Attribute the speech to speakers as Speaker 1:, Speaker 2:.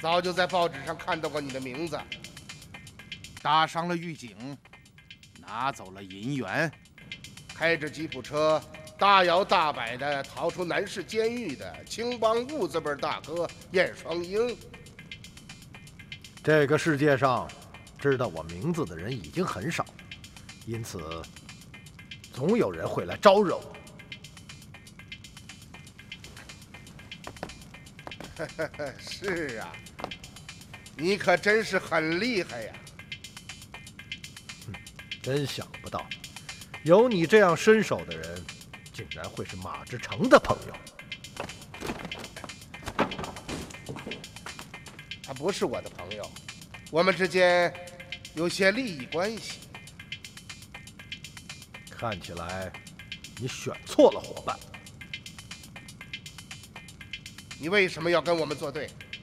Speaker 1: 早就在报纸上看到过你的名字。
Speaker 2: 打伤了狱警，拿走了银元，
Speaker 1: 开着吉普车大摇大摆地逃出南市监狱的青帮痦子辈大哥燕双英。
Speaker 3: 这个世界上知道我名字的人已经很少，因此总有人会来招惹我。
Speaker 1: 是啊，你可真是很厉害呀！
Speaker 3: 真想不到，有你这样身手的人，竟然会是马志成的朋友。
Speaker 1: 他不是我的朋友，我们之间有些利益关系。
Speaker 3: 看起来你选错了伙伴。
Speaker 1: 你为什么要跟我们作对？